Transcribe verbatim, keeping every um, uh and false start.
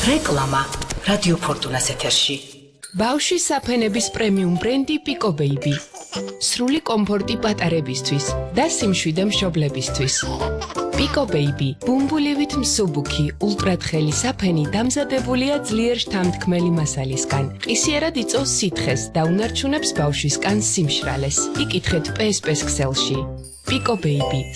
რეკლამა რადიო ფორტუნას ეთერში. ბავშვის საფენების პრემიუმ ბრენდი Pico Baby. სრული კომფორტი პატარებისთვის და სიმშვიდე მშობლებისთვის. Pico Baby, ბუმბულივით მსუბუქი, ულტრათხელი საფენი დამზადებულია ძლიერ შთამთქმელი მასალისგან. ყისიერად იწვევს სითხეს და უნარჩუნებს ბავშვის კანს სიმშრალეს. იკითხეთ პე ეს პეს ქსელში. Pico Baby,